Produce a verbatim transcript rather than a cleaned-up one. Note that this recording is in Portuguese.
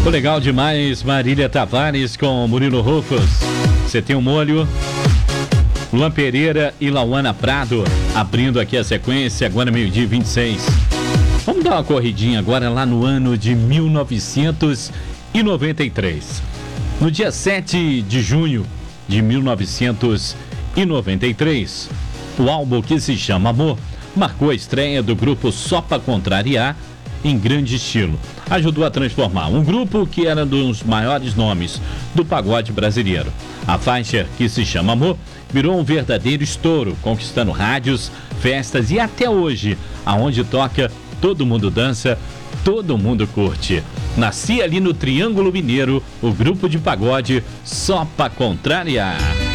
Pô, legal demais, Marília Tavares com Murilo Rufus. Você tem um molho. Luan Pereira e Lauana Prado abrindo aqui a sequência, agora meio-dia e vinte e seis. Vamos dar uma corridinha agora lá no ano de mil novecentos e noventa e três. No dia sete de junho de mil novecentos e noventa e três, o álbum que se chama Amor marcou a estreia do grupo Só Pra Contrariar em grande estilo. Ajudou a transformar um grupo que era um dos maiores nomes do pagode brasileiro. A faixa que se chama Amor virou um verdadeiro estouro, conquistando rádios, festas e até hoje, aonde toca, todo mundo dança, todo mundo curte. Nascia ali no Triângulo Mineiro o grupo de pagode Só Pra Contrariar.